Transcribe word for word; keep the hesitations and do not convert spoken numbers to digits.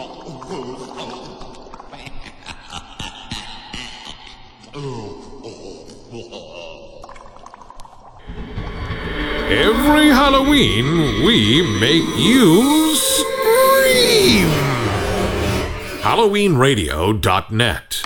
Every Halloween, we make you scream! Halloween Radio dot net